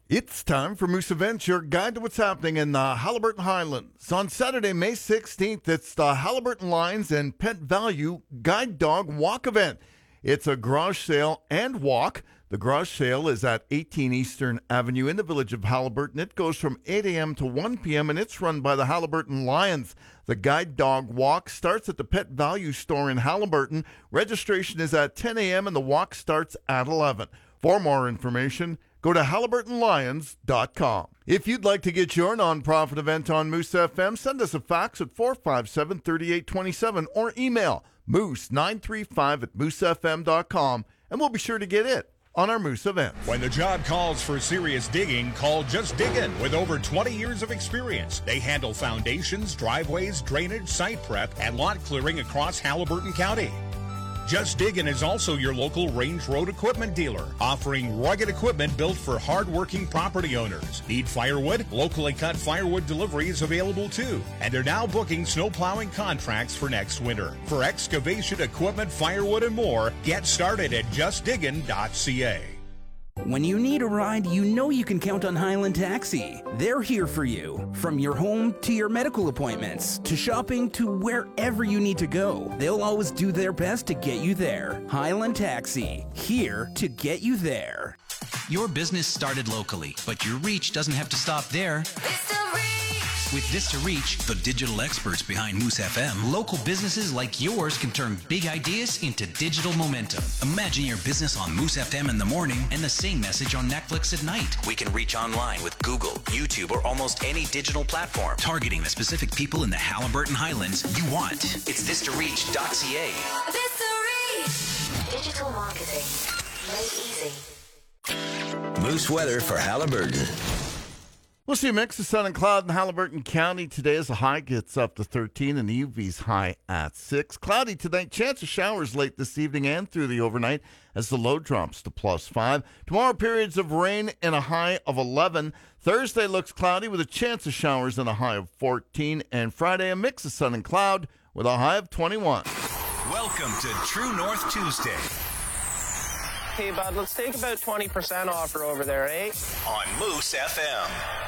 It's time for Moose Events, your guide to what's happening in the Haliburton Highlands. On Saturday, May 16th, it's the Haliburton Lions and Pet Value Guide Dog Walk event. It's a garage sale and walk. The garage sale is at 18 Eastern Avenue in the village of Haliburton. It goes from 8 a.m. to 1 p.m., and it's run by the Haliburton Lions. The Guide Dog Walk starts at the Pet Value store in Haliburton. Registration is at 10 a.m., and the walk starts at 11. For more information, go to HaliburtonLions.com. If you'd like to get your nonprofit event on Moose FM, send us a fax at 457-3827 or email moose935@moosefm.com, and we'll be sure to get it on our Moose event. When the job calls for serious digging, call Just Diggin' with over 20 years of experience. They handle foundations, driveways, drainage, site prep, and lot clearing across Haliburton County. Just Diggin' is also your local Range Road equipment dealer, offering rugged equipment built for hard-working property owners. Need firewood? Locally cut firewood delivery is available too. And they're now booking snow plowing contracts for next winter. For excavation equipment, firewood, and more, get started at justdiggin.ca. When you need a ride, you know you can count on Highland Taxi. They're here for you. From your home to your medical appointments, to shopping, to wherever you need to go. They'll always do their best to get you there. Highland Taxi, here to get you there. Your business started locally, but your reach doesn't have to stop there. With Vista Reach, the digital experts behind Moose FM, local businesses like yours can turn big ideas into digital momentum. Imagine your business on Moose FM in the morning and the same message on Netflix at night. We can reach online with Google, YouTube, or almost any digital platform, targeting the specific people in the Haliburton Highlands you want. It's VistaReach.ca. Vista Reach! Digital marketing made easy. Moose weather for Haliburton. We'll see a mix of sun and cloud in Haliburton County today as the high gets up to 13 and the UV's high at 6. Cloudy tonight, chance of showers late this evening and through the overnight as the low drops to +5. Tomorrow, periods of rain and a high of 11. Thursday looks cloudy with a chance of showers and a high of 14. And Friday, a mix of sun and cloud with a high of 21. Welcome to True North Tuesday. Hey, bud, let's take about 20% off her over there, eh? On Moose FM.